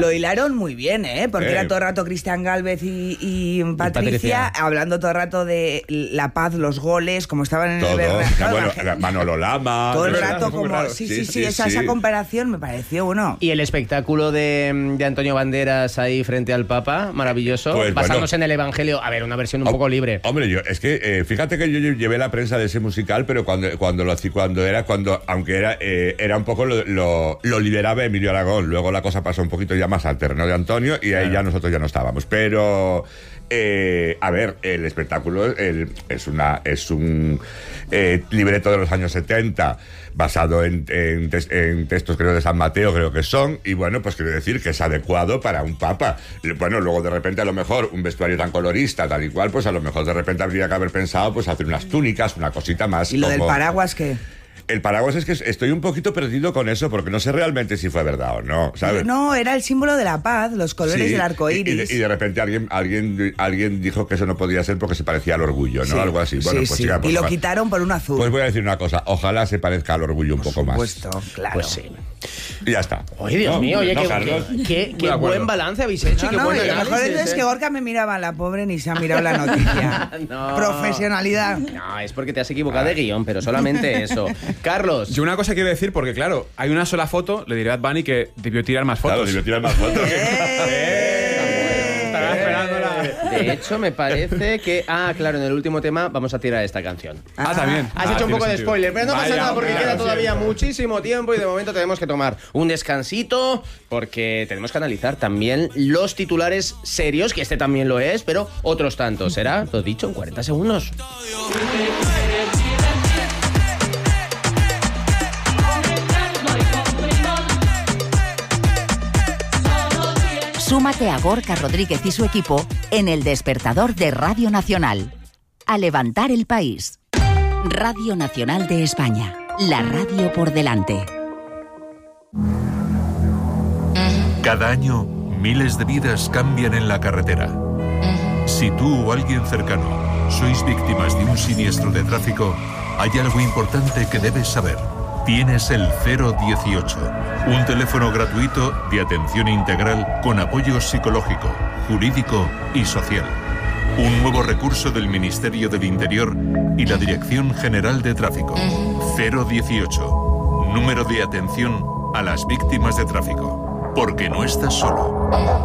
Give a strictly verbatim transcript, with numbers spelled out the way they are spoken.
Lo hilaron muy bien, ¿eh? Porque eh. era todo el rato Cristian Gálvez y, y, Patricia, y Patricia hablando todo el rato de la paz, los goles, como estaban en todo. el Bernabéu. Bueno, Manolo Lama. Todo el rato como... Sí, sí, sí, sí, sí, esa, sí. esa comparación me pareció, bueno. Y el espectáculo de, de Antonio Banderas ahí frente al Papa, maravilloso, pues, basándose bueno. en el Evangelio. A ver, una versión un oh, poco libre. Hombre, yo es que eh, fíjate que yo llevé la prensa de ese musical, pero cuando cuando lo cuando era cuando aunque era eh, era un poco lo, lo, lo lideraba Emilio Aragón. Luego la cosa pasó un poquito ya más al terreno de Antonio y claro. ahí ya nosotros ya no estábamos. Pero eh, a ver, el espectáculo el, es una es un eh, libreto de los años setenta basado en, en, en textos creo de San Mateo, creo que son, y bueno, pues quiero decir que es adecuado para un papa. Bueno, luego de repente a lo mejor un vestuario tan colorista, tal y cual, pues a lo mejor de repente habría que haber pensado pues hacer unas túnicas, una cosita más. ¿Y lo como... del paraguas qué? El paraguas es que estoy un poquito perdido con eso porque no sé realmente si fue verdad o no, ¿sabes? No, era el símbolo de la paz, los colores sí, del arco iris. Y, y, de, y de repente alguien, alguien, alguien dijo que eso no podía ser porque se parecía al orgullo, ¿no? Sí, Algo así. Bueno, sí, pues sí. ya, pues, y lo ojalá, quitaron por un azul. Pues voy a decir una cosa, ojalá se parezca al orgullo un por poco supuesto, más. Pues claro. Pues sí. Y ya está. Oye, Dios no, mío, oye, no, qué, Carlos. qué, qué, qué buen balance habéis hecho. No, qué no, buen y lo análisis, mejor es, ¿eh? es que Gorka me miraba, la pobre ni se ha mirado la noticia. no. Profesionalidad. No, es porque te has equivocado de guión, pero solamente eso. Carlos. Yo una cosa quiero decir, porque claro, hay una sola foto, le diré a Bad Bunny que debió tirar más fotos. Claro, debió tirar más fotos. Estaba esperándola. De hecho, me parece que... Ah, claro, en el último tema vamos a tirar esta canción. Ah, ah también. Has ah, hecho un poco de sentido. spoiler, pero no Vaya, pasa nada porque claro, queda sí, todavía sí. muchísimo tiempo y de momento tenemos que tomar un descansito porque tenemos que analizar también los titulares serios, que este también lo es, pero otros tantos. Será, lo dicho, en cuarenta segundos. Súmate a Gorka Rodríguez y su equipo en El Despertador de Radio Nacional. A levantar el país. Radio Nacional de España. La radio por delante. Cada año, miles de vidas cambian en la carretera. Si tú o alguien cercano sois víctimas de un siniestro de tráfico, hay algo importante que debes saber. Tienes el cero dieciocho, un teléfono gratuito de atención integral con apoyo psicológico, jurídico y social. Un nuevo recurso del Ministerio del Interior y la Dirección General de Tráfico. cero dieciocho, número de atención a las víctimas de tráfico. Porque no estás solo.